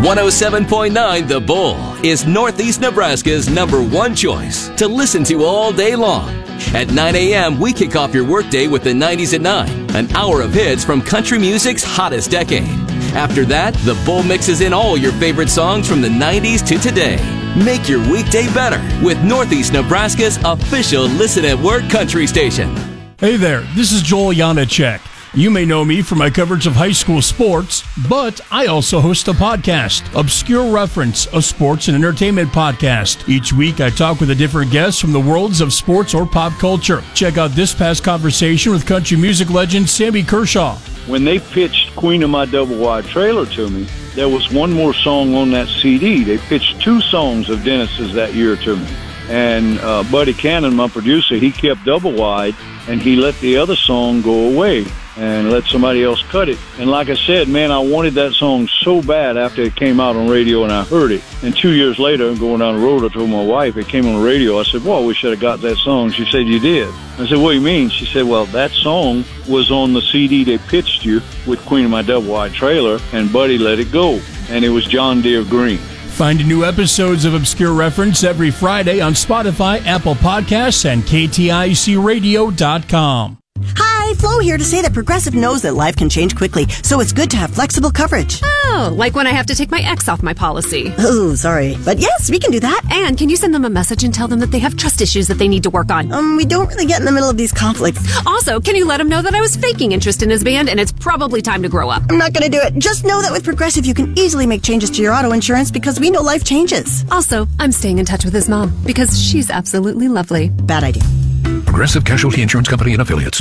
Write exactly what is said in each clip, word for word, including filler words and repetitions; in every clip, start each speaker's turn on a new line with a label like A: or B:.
A: one oh seven point nine The Bull is Northeast Nebraska's number one choice to listen to all day long. At nine a.m., we kick off your workday with the nineties at nine, an hour of hits from country music's hottest decade. After that, The Bull mixes in all your favorite songs from the nineties to today. Make your weekday better with Northeast Nebraska's official Listen at Work country station.
B: Hey there, this is Joel Janacek. You may know me for my coverage of high school sports, but I also host a podcast, Obscure Reference, a sports and entertainment podcast. Each week, I talk with a different guest from the worlds of sports or pop culture. Check out this past conversation with country music legend Sammy Kershaw.
C: When they pitched Queen of My Double Wide Trailer to me, there was one more song on that C D. They pitched two songs of Dennis's that year to me. And uh, Buddy Cannon, my producer, he kept Double Wide, and he let the other song go away and let somebody else cut it. And like I said, man, I wanted that song so bad after it came out on radio and I heard it. And two years later, going down the road, I told my wife, it came on the radio. I said, well, we should have got that song. She said, you did. I said, what do you mean? She said, well, that song was on the C D they pitched you with Queen of My Double Wide Trailer, and Buddy let it go. And it was John Deere Green.
B: Find new episodes of Obscure Reference every Friday on Spotify, Apple Podcasts, and K T I C radio dot com.
D: Hi, Flo here to say that Progressive knows that life can change quickly, so it's good to have flexible coverage.
E: Oh, like when I have to take my ex off my policy.
D: Oh, sorry. But yes, we can do that.
E: And can you send them a message and tell them that they have trust issues that they need to work on?
D: Um, we don't really get in the middle of these conflicts.
E: Also, can you let them know that I was faking interest in his band and it's probably time to grow up?
D: I'm not going to do it. Just know that with Progressive, you can easily make changes to your auto insurance because we know life changes.
E: Also, I'm staying in touch with his mom because she's absolutely lovely.
D: Bad idea.
F: Progressive Casualty Insurance Company and Affiliates.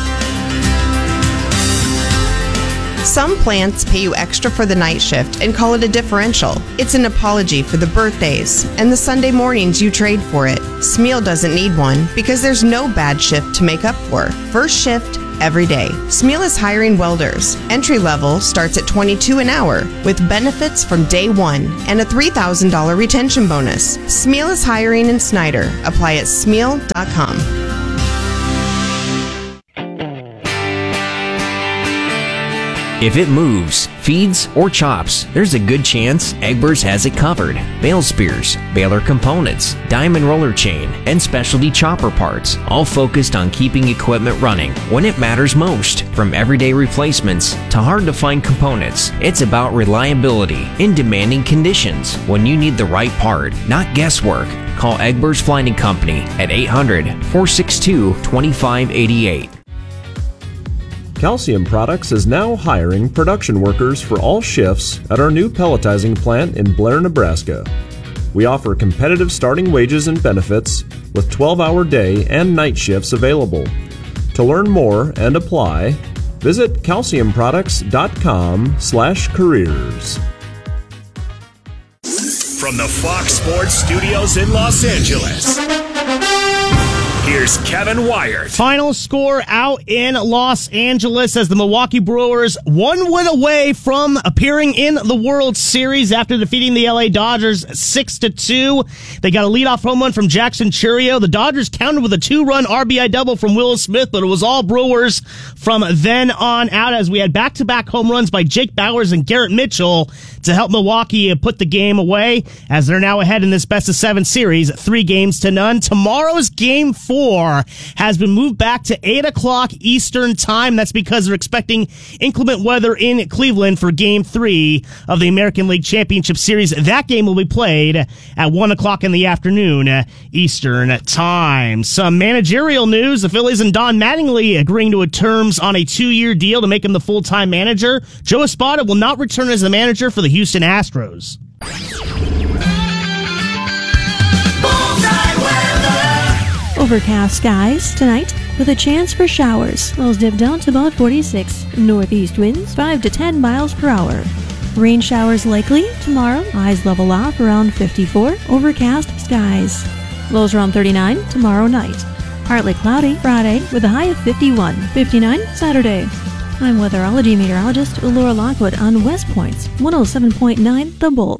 G: Some plants pay you extra for the night shift and call it a differential. It's an apology for the birthdays and the Sunday mornings you trade for it. Smeal doesn't need one because there's no bad shift to make up for. First shift, every day. Smeal is hiring welders. Entry level starts at twenty-two dollars an hour with benefits from day one and a three thousand dollars retention bonus. Smeal is hiring in Snyder. Apply at smeal dot com.
H: If it moves, feeds, or chops, there's a good chance Egbers has it covered. Bale spears, baler components, diamond roller chain, and specialty chopper parts, all focused on keeping equipment running when it matters most. From everyday replacements to hard-to-find components, it's about reliability in demanding conditions when you need the right part, not guesswork. Call Egbers Flighting Company at eight hundred, four six two, two five eight eight.
I: Calcium Products is now hiring production workers for all shifts at our new pelletizing plant in Blair, Nebraska. We offer competitive starting wages and benefits with twelve-hour day and night shifts available. To learn more and apply, visit calcium products dot com slash careers.
J: From the Fox Sports Studios in Los Angeles, here's Kevin Wyatt.
K: Final score out in Los Angeles as the Milwaukee Brewers one win away from appearing in the World Series after defeating the L A Dodgers six to two. They got a leadoff home run from Jackson Chourio. The Dodgers countered with a two-run R B I double from Will Smith, but it was all Brewers from then on out as we had back-to-back home runs by Jake Bauers and Garrett Mitchell to help Milwaukee put the game away as they're now ahead in this best-of-seven series, three games to none. Tomorrow's game four has been moved back to eight o'clock Eastern time. That's because they're expecting inclement weather in Cleveland for game three of the American League Championship Series. That game will be played at one o'clock in the afternoon Eastern time. Some managerial news. The Phillies and Don Mattingly agreeing to a terms on a two-year deal to make him the full-time manager. Joe Espada will not return as the manager for the Houston Astros.
L: Overcast skies tonight with a chance for showers. Lows dip down to about forty-six. Northeast winds five to ten miles per hour. Rain showers likely tomorrow. Highs level off around fifty-four. Overcast skies. Lows around thirty-nine tomorrow night. Partly cloudy Friday with a high of fifty-one. fifty-nine Saturday. I'm weatherology meteorologist Laura Lockwood on West Point's one oh seven point nine The Bull.